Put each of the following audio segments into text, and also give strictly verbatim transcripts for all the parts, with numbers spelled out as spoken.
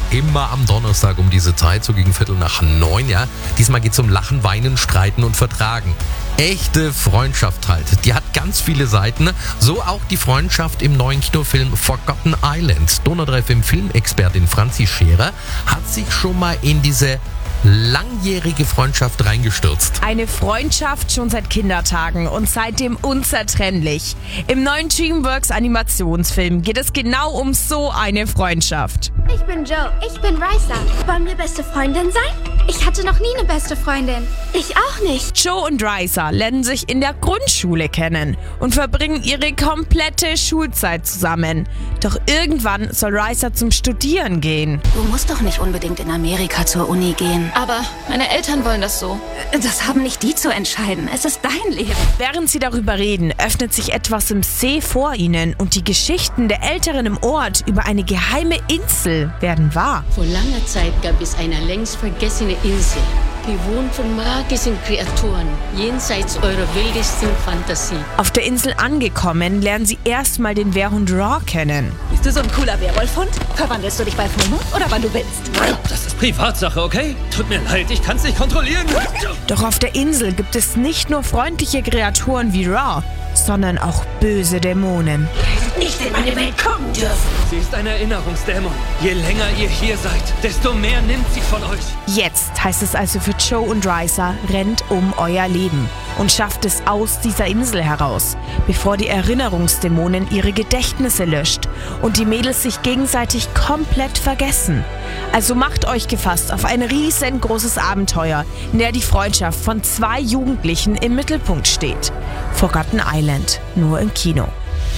immer am Donnerstag um diese Zeit, so gegen Viertel nach neun, ja. Diesmal geht es um Lachen, Weinen, Streiten und Vertragen. Echte Freundschaft halt. Die hat ganz viele Seiten. So auch die Freundschaft im neuen Kinofilm Forgotten Island. Donau drei Film Filmexpertin Franzi Scherer hat sich schon mal in diese langjährige Freundschaft reingestürzt. Eine Freundschaft schon seit Kindertagen und seitdem unzertrennlich. Im neuen DreamWorks Animationsfilm geht es genau um so eine Freundschaft. Ich bin Joe. Ich bin Raisa. Wollen wir beste Freundin sein? Ich hatte noch nie eine beste Freundin. Ich auch nicht. Joe und Raisa lernen sich in der Grundschule kennen und verbringen ihre komplette Schulzeit zusammen. Doch irgendwann soll Raisa zum Studieren gehen. Du musst doch nicht unbedingt in Amerika zur Uni gehen. Aber meine Eltern wollen das so. Das haben nicht die zu entscheiden. Es ist dein Leben. Während sie darüber reden, öffnet sich etwas im See vor ihnen und die Geschichten der Älteren im Ort über eine geheime Insel werden wahr. Vor langer Zeit gab es eine längst vergessene Insel, bewohnt von magischen Kreaturen, jenseits eurer wildesten Fantasie. Auf der Insel angekommen, lernen sie erstmal den Wehrhund Raw kennen. Bist du so ein cooler Werwolfhund? Verwandelst du dich bei Vollmond oder wann du willst? Das ist Privatsache, okay? Tut mir leid, ich kann's nicht kontrollieren. Doch auf der Insel gibt es nicht nur freundliche Kreaturen wie Raw, sondern auch böse Dämonen. Nicht in meine Welt kommen dürfen. Sie ist ein Erinnerungsdämon. Je länger ihr hier seid, desto mehr nimmt sie von euch. Jetzt heißt es also für Joe und Raisa, rennt um euer Leben und schafft es aus dieser Insel heraus, bevor die Erinnerungsdämonen ihre Gedächtnisse löscht und die Mädels sich gegenseitig komplett vergessen. Also macht euch gefasst auf ein riesengroßes Abenteuer, in der die Freundschaft von zwei Jugendlichen im Mittelpunkt steht. Forgotten Island, nur im Kino.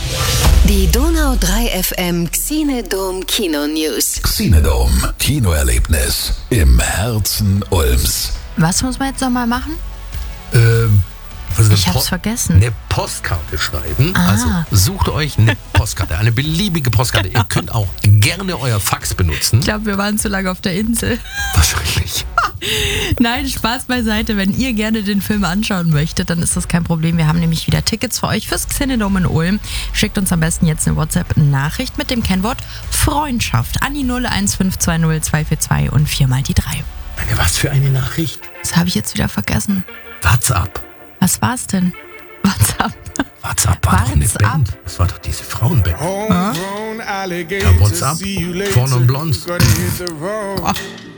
Die Donau drei F M Xenodome Kino News. Xenodome Kinoerlebnis im Herzen Ulms. Was muss man jetzt nochmal machen? Ähm, also ich hab's po- vergessen. Eine Postkarte schreiben. Ah. Also sucht euch eine Postkarte, eine beliebige Postkarte. Ihr könnt auch gerne euer Fax benutzen. Ich glaube, wir waren zu lange auf der Insel. Wahrscheinlich. Nein, Spaß beiseite. Wenn ihr gerne den Film anschauen möchtet, dann ist das kein Problem. Wir haben nämlich wieder Tickets für euch fürs Xenodome in Ulm. Schickt uns am besten jetzt eine WhatsApp-Nachricht mit dem Kennwort Freundschaft an die null eins fünf zwei null zwei vier zwei und viermal die drei. Meine, was für eine Nachricht? Das habe ich jetzt wieder vergessen. WhatsApp. Was war's denn? WhatsApp. WhatsApp war doch eine Band. Das war doch diese Frauenband. Hm? Ja, WhatsApp. Vorne und Blond. Oh.